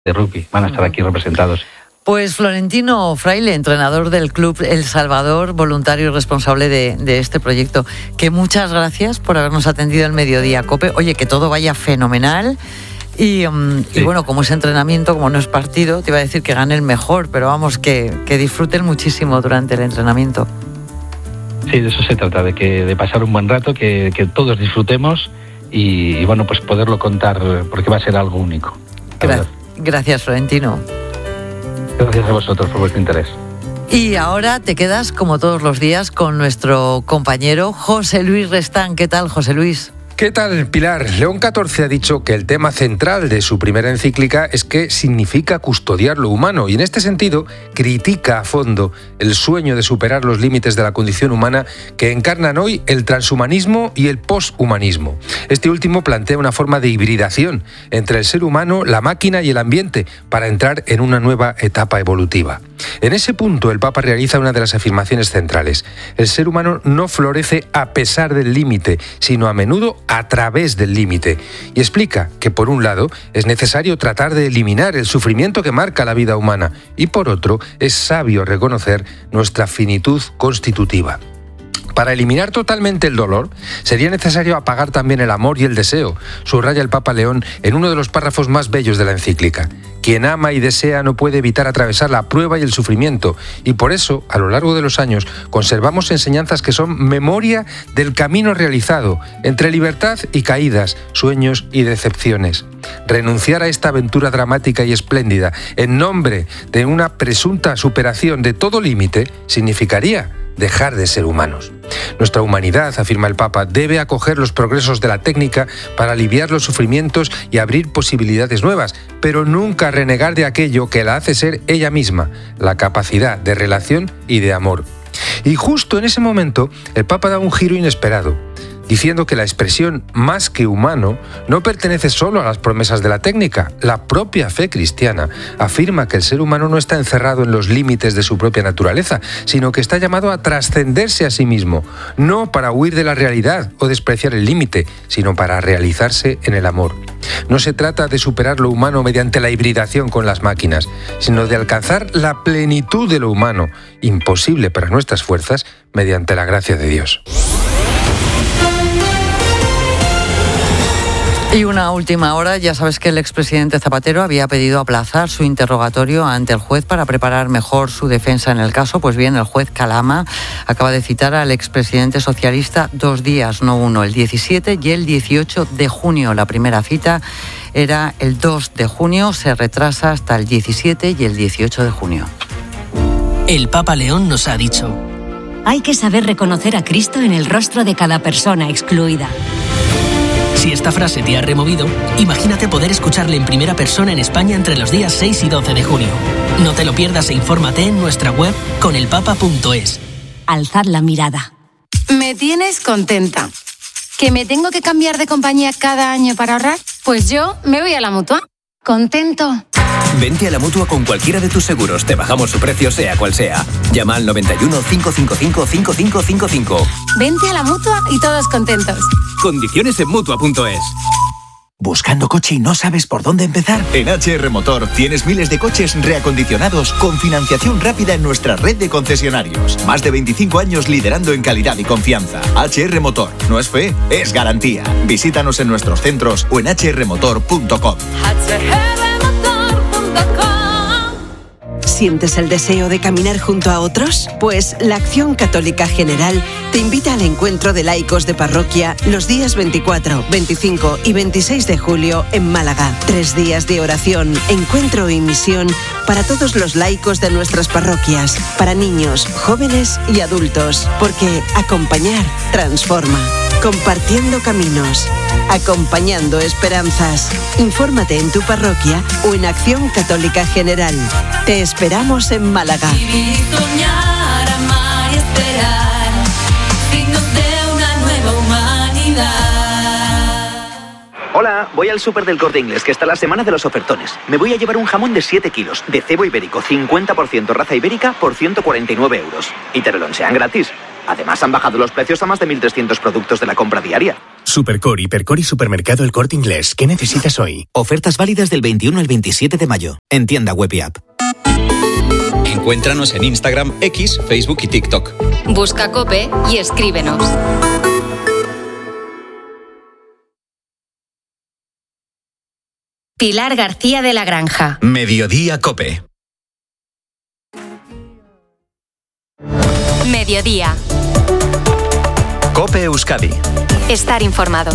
de rugby. Van a estar aquí representados. Pues Florentino Fraile, entrenador del Club El Salvador, voluntario y responsable de este proyecto, que muchas gracias por habernos atendido el Mediodía COPE. Oye, que todo vaya fenomenal. Y bueno, como es entrenamiento, como no es partido, te iba a decir que gane el mejor, pero vamos, que disfruten muchísimo durante el entrenamiento. Sí, de eso se trata, de pasar un buen rato, que todos disfrutemos y bueno, pues poderlo contar, porque va a ser algo único. Gracias, Florentino. Gracias a vosotros por vuestro interés. Y ahora te quedas, como todos los días, con nuestro compañero José Luis Restán. ¿Qué tal, José Luis? ¿Qué tal, Pilar? León XIV ha dicho que el tema central de su primera encíclica es que significa custodiar lo humano, y en este sentido critica a fondo el sueño de superar los límites de la condición humana que encarnan hoy el transhumanismo y el poshumanismo. Este último plantea una forma de hibridación entre el ser humano, la máquina y el ambiente para entrar en una nueva etapa evolutiva. En ese punto, el Papa realiza una de las afirmaciones centrales. El ser humano no florece a pesar del límite, sino a menudo a través del límite. Y explica que, por un lado, es necesario tratar de eliminar el sufrimiento que marca la vida humana, y por otro, es sabio reconocer nuestra finitud constitutiva. Para eliminar totalmente el dolor, sería necesario apagar también el amor y el deseo, subraya el Papa León en uno de los párrafos más bellos de la encíclica. Quien ama y desea no puede evitar atravesar la prueba y el sufrimiento, y por eso, a lo largo de los años, conservamos enseñanzas que son memoria del camino realizado, entre libertad y caídas, sueños y decepciones. Renunciar a esta aventura dramática y espléndida en nombre de una presunta superación de todo límite significaría dejar de ser humanos. Nuestra humanidad, afirma el Papa, debe acoger los progresos de la técnica para aliviar los sufrimientos y abrir posibilidades nuevas, pero nunca renegar de aquello que la hace ser ella misma, la capacidad de relación y de amor. Y justo en ese momento, el Papa da un giro inesperado, diciendo que la expresión más que humano no pertenece solo a las promesas de la técnica. La propia fe cristiana afirma que el ser humano no está encerrado en los límites de su propia naturaleza, sino que está llamado a trascenderse a sí mismo, no para huir de la realidad o despreciar el límite, sino para realizarse en el amor. No se trata de superar lo humano mediante la hibridación con las máquinas, sino de alcanzar la plenitud de lo humano, imposible para nuestras fuerzas, mediante la gracia de Dios. Y una última hora, ya sabes que el expresidente Zapatero había pedido aplazar su interrogatorio ante el juez para preparar mejor su defensa en el caso. Pues bien, el juez Calama acaba de citar al expresidente socialista 2 días, no uno, el 17 y el 18 de junio. La primera cita era el 2 de junio, se retrasa hasta el 17 y el 18 de junio. El Papa León nos ha dicho: hay que saber reconocer a Cristo en el rostro de cada persona excluida. Si esta frase te ha removido, imagínate poder escucharle en primera persona en España entre los días 6 y 12 de junio. No te lo pierdas e infórmate en nuestra web conelpapa.es. Alzad la mirada. Me tienes contenta. ¿Que me tengo que cambiar de compañía cada año para ahorrar? Pues yo me voy a la Mutua. Contento. Vente a la Mutua con cualquiera de tus seguros. Te bajamos su precio, sea cual sea. Llama al 91 555 5555. Vente a la Mutua y todos contentos. Condiciones en Mutua.es. ¿Buscando coche y no sabes por dónde empezar? En HR Motor tienes miles de coches reacondicionados con financiación rápida en nuestra red de concesionarios. Más de 25 años liderando en calidad y confianza. HR Motor. No es fe, es garantía. Visítanos en nuestros centros o en hrmotor.com. ¿Sientes el deseo de caminar junto a otros? Pues la Acción Católica General te invita al encuentro de laicos de parroquia los días 24, 25 y 26 de julio en Málaga. 3 días de oración, encuentro y misión para todos los laicos de nuestras parroquias, para niños, jóvenes y adultos, porque acompañar transforma. Compartiendo caminos, acompañando esperanzas. Infórmate en tu parroquia o en Acción Católica General. Te esperamos en Málaga. Vivir, soñar, amar y esperar, signos de una nueva humanidad. Hola, voy al súper del Corte Inglés, que está la semana de los ofertones. Me voy a llevar un jamón de 7 kilos, de cebo ibérico, 50% raza ibérica, por 149 euros. Y te lo lonchean gratis. Además, han bajado los precios a más de 1.300 productos de la compra diaria. Supercore, Hipercore y Supermercado El Corte Inglés. ¿Qué necesitas hoy? Ofertas válidas del 21 al 27 de mayo. En tienda web y app. Encuéntranos en Instagram, X, Facebook y TikTok. Busca COPE y escríbenos. Pilar García de la Granja. Mediodía COPE. Mediodía. COPE Euskadi. Estar informado.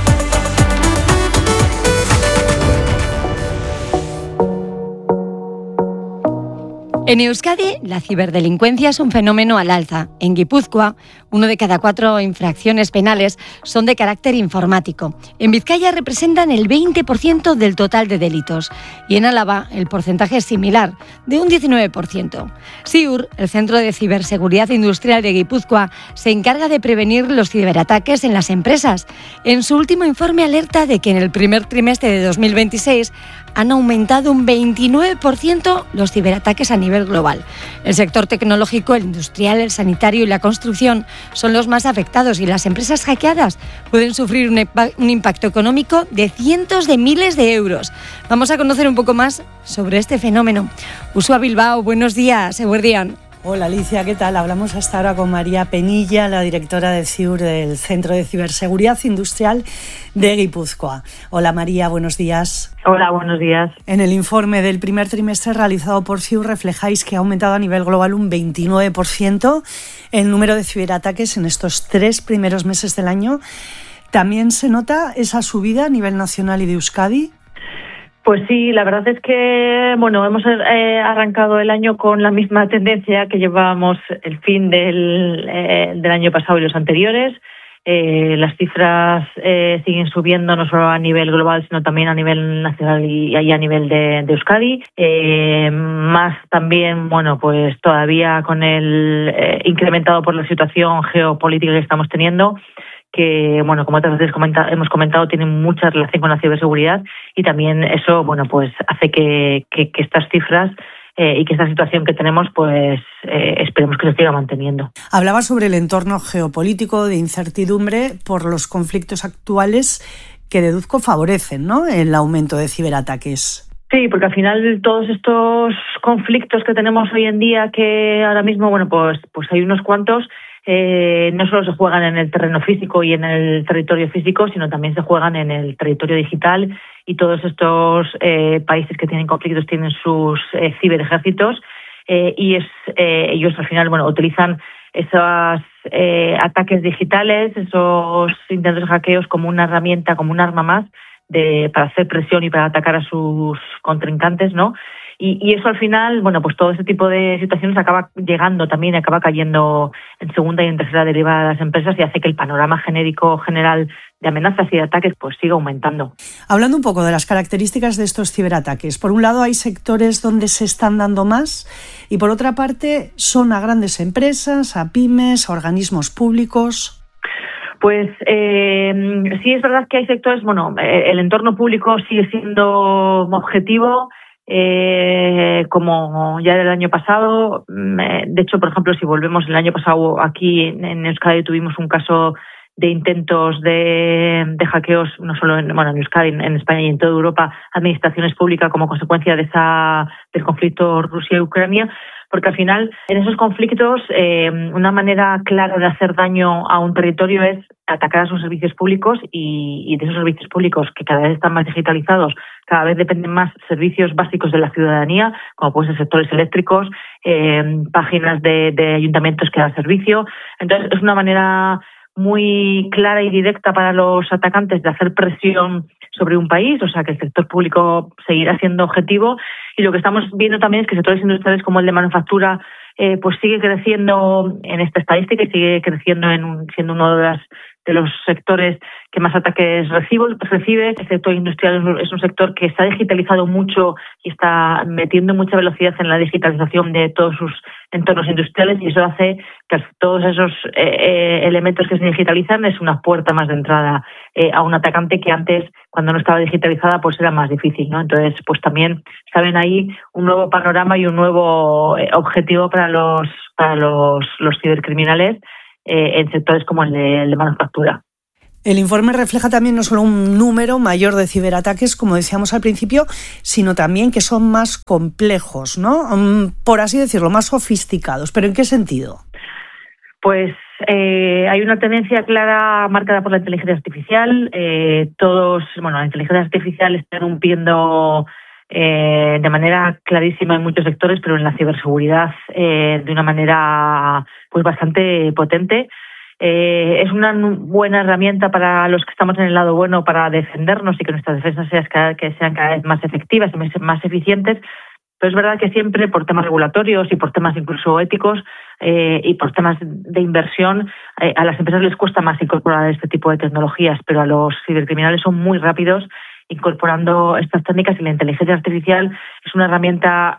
En Euskadi, la ciberdelincuencia es un fenómeno al alza. En Guipúzcoa, 1 de cada 4 infracciones penales son de carácter informático. En Vizcaya representan el 20% del total de delitos. Y en Álava, el porcentaje es similar, de un 19%. SIUR, el Centro de Ciberseguridad Industrial de Guipúzcoa, se encarga de prevenir los ciberataques en las empresas. En su último informe alerta de que en el primer trimestre de 2026 han aumentado un 29% los ciberataques a nivel global. El sector tecnológico, el industrial, el sanitario y la construcción son los más afectados y las empresas hackeadas pueden sufrir un impacto económico de cientos de miles de euros. Vamos a conocer un poco más sobre este fenómeno. Usua Bilbao, buenos días, Eguerdian. Hola Alicia, ¿qué tal? Hablamos hasta ahora con María Penilla, la directora de SIUR, del Centro de Ciberseguridad Industrial de Guipúzcoa. Hola María, buenos días. Hola, buenos días. En el informe del primer trimestre realizado por SIUR reflejáis que ha aumentado a nivel global un 29% el número de ciberataques en estos 3 primeros meses del año. ¿También se nota esa subida a nivel nacional y de Euskadi? Pues sí, la verdad es que hemos arrancado el año con la misma tendencia que llevábamos el fin del año pasado y los anteriores. Las cifras siguen subiendo no solo a nivel global, sino también a nivel nacional y a nivel de Euskadi. Más también, pues todavía con el incrementado por la situación geopolítica que estamos teniendo, que, como otras veces hemos comentado, tiene mucha relación con la ciberseguridad, y también eso, pues hace que estas cifras y que esta situación que tenemos, esperemos que se siga manteniendo. Hablaba sobre el entorno geopolítico de incertidumbre por los conflictos actuales que deduzco favorecen, ¿no?, el aumento de ciberataques. Sí, porque al final todos estos conflictos que tenemos hoy en día, que ahora mismo, pues hay unos cuantos, no solo se juegan en el terreno físico y en el territorio físico, sino también se juegan en el territorio digital, y todos estos países que tienen conflictos tienen sus ciberejércitos, y ellos al final utilizan esos ataques digitales, esos intentos de hackeos como una herramienta, como un arma más para hacer presión y para atacar a sus contrincantes, ¿no? Y eso al final, pues todo ese tipo de situaciones acaba cayendo en segunda y en tercera derivada de las empresas, y hace que el panorama genérico general de amenazas y de ataques siga aumentando. Hablando un poco de las características de estos ciberataques, por un lado hay sectores donde se están dando más, y por otra parte son a grandes empresas, a pymes, a organismos públicos. Pues sí, es verdad que hay sectores, el entorno público sigue siendo objetivo, como ya del año pasado. De hecho, por ejemplo, si volvemos el año pasado, aquí en Euskadi tuvimos un caso de intentos de hackeos, no solo en Euskadi, en España y en toda Europa, administraciones públicas, como consecuencia del conflicto Rusia-Ucrania. Porque al final, en esos conflictos, una manera clara de hacer daño a un territorio es atacar a sus servicios públicos, y de esos servicios públicos, que cada vez están más digitalizados, cada vez dependen más servicios básicos de la ciudadanía, como pueden ser sectores eléctricos, páginas de ayuntamientos que dan servicio. Entonces, es una manera muy clara y directa para los atacantes de hacer presión sobre un país, o sea que el sector público seguirá siendo objetivo, y lo que estamos viendo también es que sectores industriales como el de manufactura sigue creciendo en esta estadística, y sigue creciendo siendo uno de los sectores que más ataques recibe. El sector industrial es un sector que se ha digitalizado mucho y está metiendo mucha velocidad en la digitalización de todos sus entornos industriales, y eso hace que todos esos elementos que se digitalizan es una puerta más de entrada a un atacante que antes, cuando no estaba digitalizada, era más difícil, ¿no? Entonces, también saben ahí un nuevo panorama y un nuevo objetivo para los cibercriminales en sectores como el de manufactura. El informe refleja también no solo un número mayor de ciberataques, como decíamos al principio, sino también que son más complejos, ¿no? Por así decirlo, más sofisticados. ¿Pero en qué sentido? Pues hay una tendencia clara marcada por la inteligencia artificial. La inteligencia artificial está irrumpiendo de manera clarísima en muchos sectores, pero en la ciberseguridad de una manera pues bastante potente. Es una buena herramienta para los que estamos en el lado bueno para defendernos y que nuestras defensas sean cada vez más efectivas y más eficientes. Pero es verdad que siempre por temas regulatorios y por temas incluso éticos y por temas de inversión, a las empresas les cuesta más incorporar este tipo de tecnologías, pero a los cibercriminales son muy rápidos incorporando estas técnicas, y la inteligencia artificial es una herramienta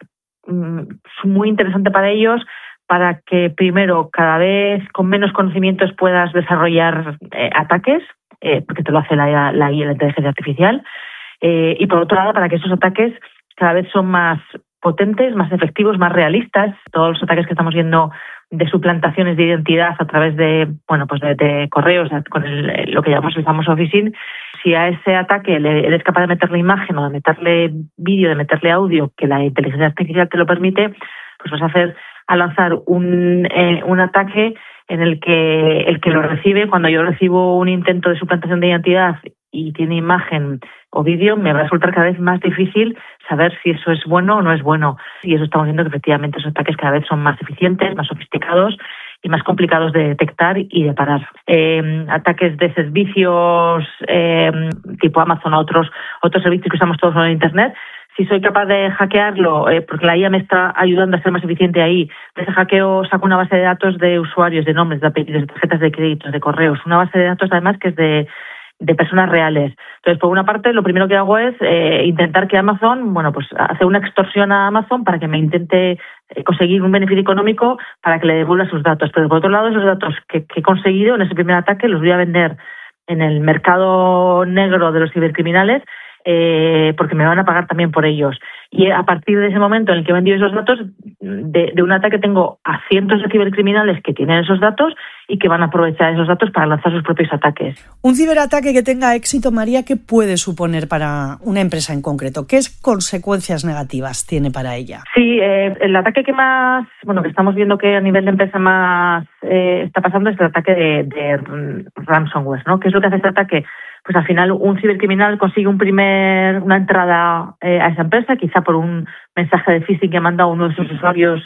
muy interesante para ellos, para que primero cada vez con menos conocimientos puedas desarrollar ataques, porque te lo hace la inteligencia artificial, y por otro lado para que esos ataques cada vez son más potentes, más efectivos, más realistas. Todos los ataques que estamos viendo de suplantaciones de identidad a través de correos con lo que llamamos el famoso phishing, si a ese ataque eres capaz de meterle imagen o de meterle vídeo, de meterle audio, que la inteligencia artificial te lo permite, pues vas a lanzar un ataque en el que lo recibe, cuando yo recibo un intento de suplantación de identidad y tiene imagen o vídeo, me va a resultar cada vez más difícil saber si eso es bueno o no es bueno. Y eso estamos viendo que efectivamente esos ataques cada vez son más eficientes, más sofisticados y más complicados de detectar y de parar. Ataques de servicios tipo Amazon o otros servicios que usamos todos en Internet, si soy capaz de hackearlo, porque la IA me está ayudando a ser más eficiente ahí, de ese hackeo saco una base de datos de usuarios, de nombres, de apellidos, de tarjetas de créditos, de correos, una base de datos además que es de personas reales. Entonces, por una parte, lo primero que hago es intentar que Amazon, hace una extorsión a Amazon para que me intente conseguir un beneficio económico para que le devuelva sus datos. Pero por otro lado, esos datos que he conseguido en ese primer ataque los voy a vender en el mercado negro de los cibercriminales, porque me van a pagar también por ellos. Y a partir de ese momento en el que he vendido esos datos, de un ataque tengo a cientos de cibercriminales que tienen esos datos y que van a aprovechar esos datos para lanzar sus propios ataques. Un ciberataque que tenga éxito, María, ¿qué puede suponer para una empresa en concreto? ¿Qué consecuencias negativas tiene para ella? Sí, el ataque que estamos viendo que a nivel de empresa más está pasando es el ataque de ransomware, ¿no? ¿Qué es lo que hace este ataque? Pues al final un cibercriminal consigue una entrada a esa empresa, quizá por un mensaje de phishing que ha mandado uno de sus usuarios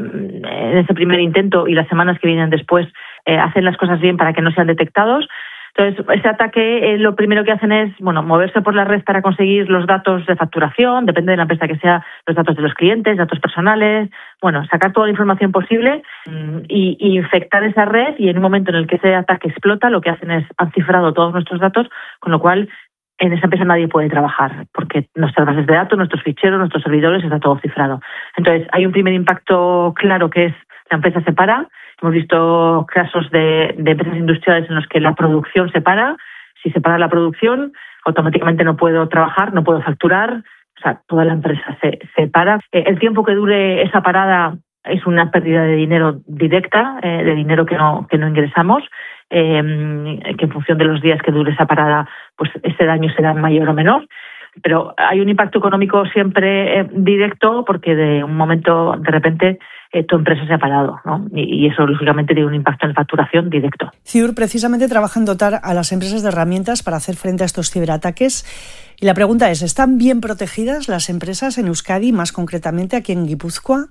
en ese primer intento, y las semanas que vienen después hacen las cosas bien para que no sean detectados. Entonces, ese ataque lo primero que hacen es moverse por la red para conseguir los datos de facturación, depende de la empresa que sea, los datos de los clientes, datos personales, sacar toda la información posible y infectar esa red, y en un momento en el que ese ataque explota, lo que hacen es han cifrado todos nuestros datos, con lo cual en esa empresa nadie puede trabajar, porque nuestras bases de datos, nuestros ficheros, nuestros servidores, está todo cifrado. Entonces, hay un primer impacto claro que es la empresa se para. Hemos visto casos de empresas industriales en los que la producción se para. Si se para la producción, automáticamente no puedo trabajar, no puedo facturar. O sea, toda la empresa se para. El tiempo que dure esa parada es una pérdida de dinero directa, de dinero que no ingresamos, que en función de los días que dure esa parada, pues ese daño será mayor o menor. Pero hay un impacto económico siempre directo, porque de un momento, de repente, tu empresa se ha parado, ¿no? Y eso, lógicamente, tiene un impacto en la facturación directo. CIUR precisamente trabaja en dotar a las empresas de herramientas para hacer frente a estos ciberataques. Y la pregunta es, ¿están bien protegidas las empresas en Euskadi, más concretamente aquí en Guipúzcoa?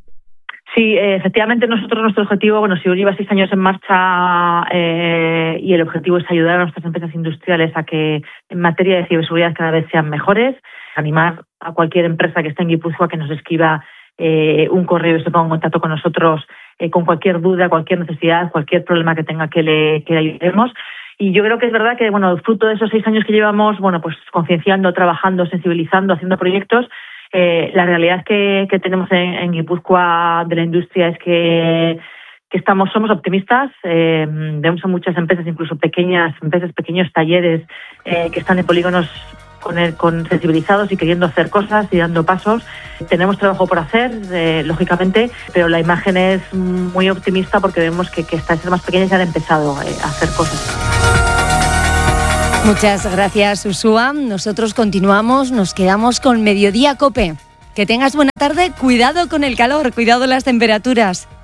Sí, efectivamente, nuestro objetivo, CIUR lleva 6 años en marcha y el objetivo es ayudar a nuestras empresas industriales a que en materia de ciberseguridad cada vez sean mejores, animar a cualquier empresa que esté en Guipúzcoa que nos escriba un correo y se ponga en contacto con nosotros con cualquier duda, cualquier necesidad, cualquier problema que tenga que le ayudemos. Y yo creo que es verdad que, fruto de esos 6 años que llevamos, concienciando, trabajando, sensibilizando, haciendo proyectos, la realidad que tenemos en Guipúzcoa de la industria es que somos optimistas. Vemos a muchas empresas, incluso pequeñas empresas, pequeños talleres que están en polígonos con sensibilizados y queriendo hacer cosas y dando pasos. Tenemos trabajo por hacer, lógicamente, pero la imagen es muy optimista porque vemos que estas empresas más pequeñas ya han empezado a hacer cosas. Muchas gracias, Ushua. Nosotros continuamos, nos quedamos con Mediodía Cope. Que tengas buena tarde, cuidado con el calor, cuidado las temperaturas.